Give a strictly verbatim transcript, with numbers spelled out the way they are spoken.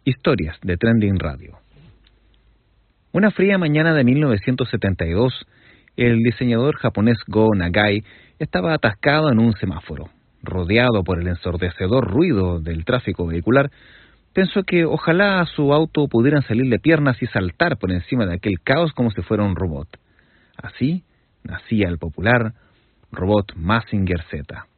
Historias de Trending Radio. Una fría mañana de mil novecientos setenta y dos, el diseñador japonés Go Nagai estaba atascado en un semáforo. Rodeado por el ensordecedor ruido del tráfico vehicular, pensó que ojalá a su auto pudieran salir de piernas y saltar por encima de aquel caos como si fuera un robot. Así nacía el popular robot Mazinger Z.